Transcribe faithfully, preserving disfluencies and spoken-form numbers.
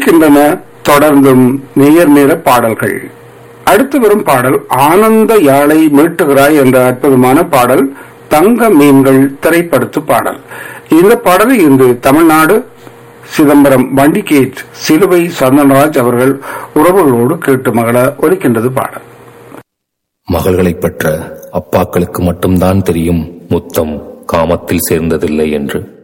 ஒலிக்கின்றன தொடர்ந்தும் நேர் நேர பாடல்கள். அடுத்து வரும் பாடல் ஆனந்த யாழை மீட்டுகிறாய் என்ற அற்புதமான பாடல், தங்க மீன்கள் திரைப்படத்து பாடல். இந்த பாடலை இன்று தமிழ்நாடு சிதம்பரம் வண்டிகேட் சிலுவை சந்தனராஜ் அவர்கள் உறவுகளோடு கேட்டு மகள ஒலிக்கின்றது பாடல். மகள்களை பெற்ற அப்பாக்களுக்கு மட்டும்தான் தெரியும் முத்தம் காமத்தில் சேர்ந்ததில்லை என்று.